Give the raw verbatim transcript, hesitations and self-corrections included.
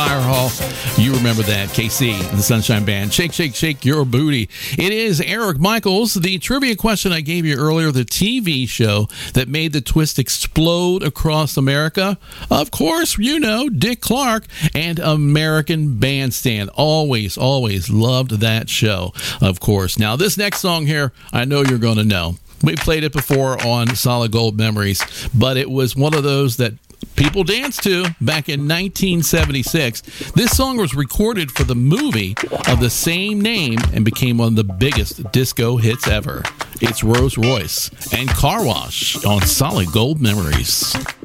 Fire Hall. You remember that, K C, the Sunshine Band. Shake, shake, shake your booty. It is Eric Michaels. The trivia question I gave you earlier, the T V show that made the twist explode across America. Of course, you know, Dick Clark and American Bandstand. Always, always loved that show, of course. Now, this next song here, I know you're going to know. We played it before on Solid Gold Memories, but it was one of those that people danced to back in nineteen seventy-six. This song was recorded for the movie of the same name and became one of the biggest disco hits ever. It's Rose Royce and Car Wash on Solid Gold Memories.